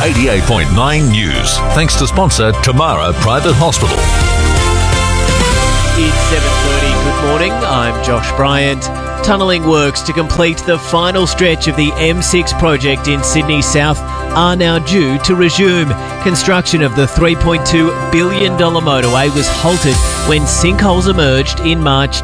88.9 News. Thanks to sponsor Tamara Private Hospital. It's 7:30. Good morning. I'm Josh Bryant. Tunnelling works to complete the final stretch of the M6 project in Sydney South are now due to resume. Construction of the $3.2 billion motorway was halted when sinkholes emerged in March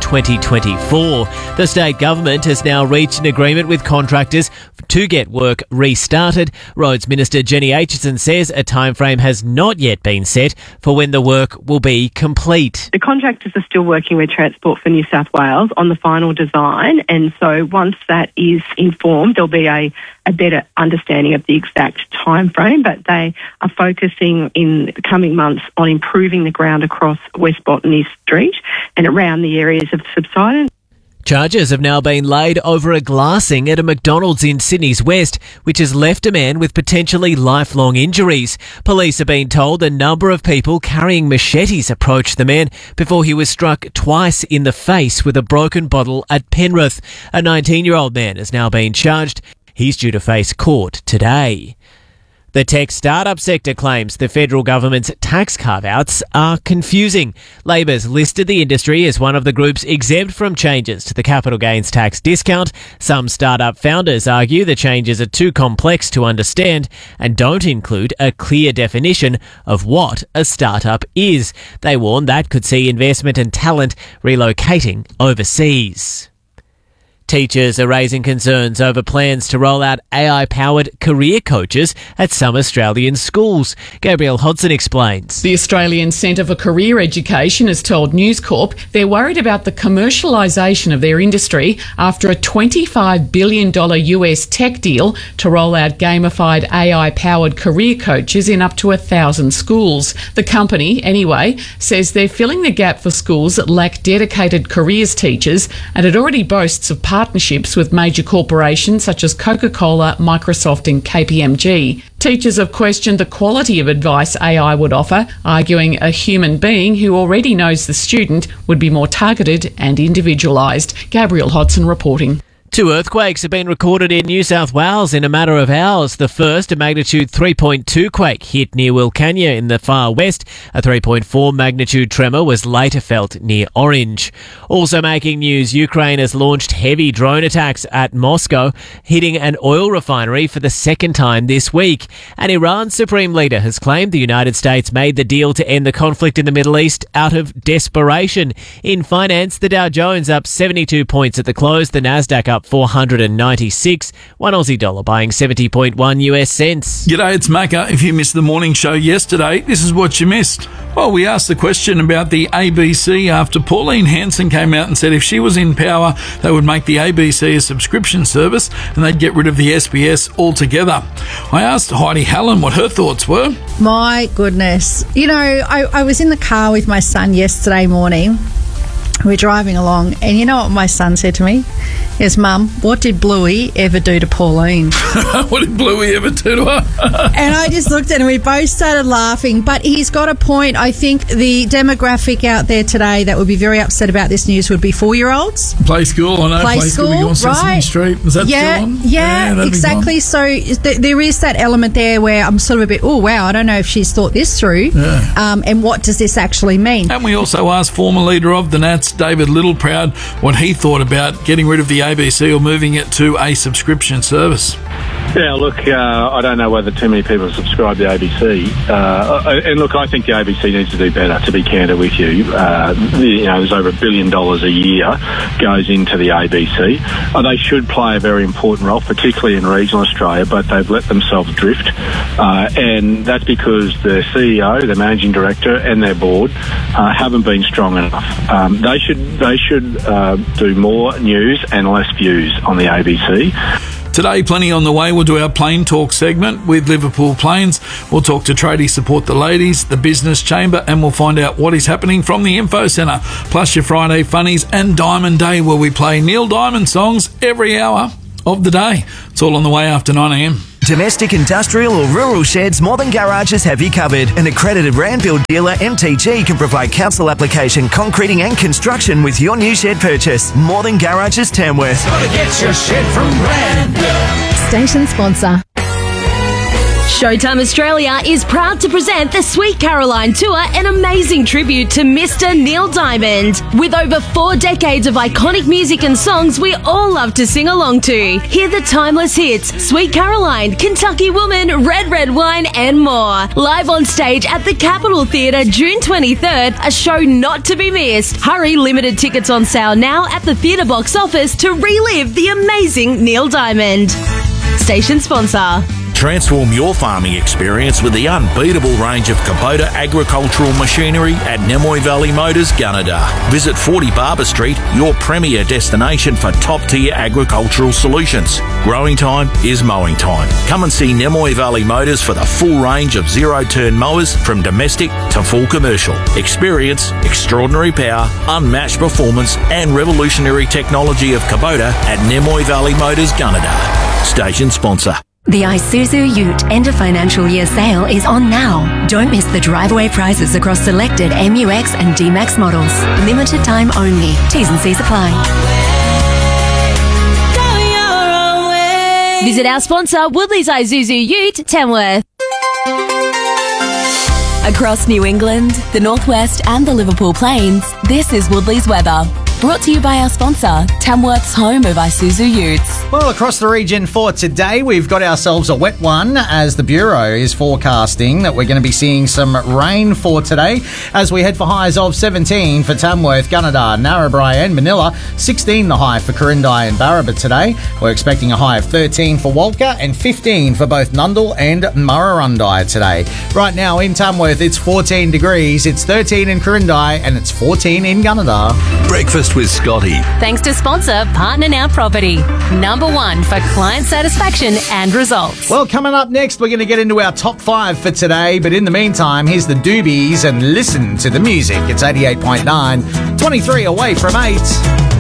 2024. The state government has now reached an agreement with contractors to get work restarted. Roads Minister Jenny Aitchison says a timeframe has not yet been set for when the work will be complete. The contractors are still working with Transport for New South Wales on the final design, and so once that is informed, there'll be a better understanding of the exact timeframe, but they are focusing in the coming months on improving the ground across West Botany Street and around the areas of subsidence. Charges have now been laid over a glassing at a McDonald's in Sydney's West, which has left a man with potentially lifelong injuries. Police have been told a number of people carrying machetes approached the man before he was struck twice in the face with a broken bottle at Penrith. A 19-year-old man has now been charged. He's due to face court today. The tech startup sector claims the federal government's tax carve-outs are confusing. Labor's listed the industry as one of the groups exempt from changes to the capital gains tax discount. Some startup founders argue the changes are too complex to understand and don't include a clear definition of what a startup is. They warn that could see investment and talent relocating overseas. Teachers are raising concerns over plans to roll out AI-powered career coaches at some Australian schools. Gabrielle Hodson explains. The Australian Centre for Career Education has told News Corp they're worried about the commercialisation of their industry after a $25 billion US tech deal to roll out gamified AI-powered career coaches in up to 1,000 schools. The company, anyway, says they're filling the gap for schools that lack dedicated careers teachers, and it already boasts of partnerships with major corporations such as Coca-Cola, Microsoft and KPMG. Teachers have questioned the quality of advice AI would offer, arguing a human being who already knows the student would be more targeted and individualised. Gabrielle Hodson reporting. 2 earthquakes have been recorded in New South Wales in a matter of hours. The first, a magnitude 3.2 quake, hit near Wilcannia in the far west. A 3.4 magnitude tremor was later felt near Orange. Also making news, Ukraine has launched heavy drone attacks at Moscow, hitting an oil refinery for the second time this week. And Iran's supreme leader has claimed the United States made the deal to end the conflict in the Middle East out of desperation. In finance, the Dow Jones up 72 points at the close, the Nasdaq up 496, one Aussie dollar buying 70.1 US cents. G'day, it's Macca. If you missed the morning show yesterday, this is what you missed. Well, we asked the question about the ABC after Pauline Hanson came out and said if she was in power, they would make the ABC a subscription service and they'd get rid of the SBS altogether. I asked Heidi Hallen what her thoughts were. My goodness. You know, I was in the car with my son yesterday morning. We're driving along, and you know what my son said to me? Yes, Mum, what did Bluey ever do to Pauline? What did Bluey ever do to her? And I just looked at him, we both started laughing. But he's got a point. I think the demographic out there today that would be very upset about this news would be 4-year-olds. Play school, I know. Play school, be on Sesame Street. Is that still on? Yeah, exactly. So there is that element there where I'm sort of a bit, oh, wow, I don't know if she's thought this through. Yeah. And what does this actually mean? And we also asked former leader of the Nats, David Littleproud, what he thought about getting rid of the ABC or moving it to a subscription service. Yeah, look, I don't know whether too many people subscribe to ABC. And look, I think the ABC needs to do better, to be candid with you. You know, there's over $1 billion a year goes into the ABC. They should play a very important role, particularly in regional Australia, but they've let themselves drift. And that's because the CEO, the managing director and their board haven't been strong enough. They should do more news and less views on the ABC. Today, plenty on the way. We'll do our Plane Talk segment with Liverpool Planes. We'll talk to Tradie Support the Ladies, the Business Chamber, and we'll find out what is happening from the Info Centre. Plus your Friday Funnies and Diamond Day, where we play Neil Diamond songs every hour of the day. It's all on the way after 9 a.m. Domestic, industrial or rural sheds, Modern Garages have you covered. An accredited Randville dealer, MTG, can provide council application, concreting and construction with your new shed purchase. Modern Garages, Tamworth. Gotta get your shed from Randville. Station sponsor. Showtime Australia is proud to present the Sweet Caroline Tour, an amazing tribute to Mr. Neil Diamond. With over 4 decades of iconic music and songs we all love to sing along to. Hear the timeless hits, Sweet Caroline, Kentucky Woman, Red Red Wine and more. Live on stage at the Capitol Theatre June 23rd, a show not to be missed. Hurry, limited tickets on sale now at the theatre box office to relive the amazing Neil Diamond. Station sponsor. Transform your farming experience with the unbeatable range of Kubota agricultural machinery at Nemoy Valley Motors, Gunnedah. Visit 40 Barber Street, your premier destination for top-tier agricultural solutions. Growing time is mowing time. Come and see Nemoy Valley Motors for the full range of zero-turn mowers from domestic to full commercial. Experience, extraordinary power, unmatched performance and revolutionary technology of Kubota at Nemoy Valley Motors, Gunnedah. Station sponsor. The Isuzu Ute end of financial year sale is on now. Don't miss the drive-away prices across selected MUX and D-Max models. Limited time only. T's and C's apply. Visit our sponsor, Woodley's Isuzu Ute, Tamworth. Across New England, the Northwest and the Liverpool Plains, this is Woodley's weather. Brought to you by our sponsor, Tamworth's home of Isuzu Utes. Well, across the region for today, we've got ourselves a wet one as the Bureau is forecasting that we're going to be seeing some rain for today as we head for highs of 17 for Tamworth, Gunnedah, Narrabri and Manila, 16 the high for Corindai and Barraba today. We're expecting a high of 13 for Walker and 15 for both Nundle and Murrurundi today. Right now in Tamworth, it's 14 degrees, it's 13 in Corindai and it's 14 in Gunnedah. Breakfast with Scotty. Thanks to sponsor Partner Now Property. Number 1 for client satisfaction and results. Well, coming up next, we're going to get into our top 5 for today. But in the meantime, here's the Doobies and listen to the music. It's 88.9, 23 away from 8.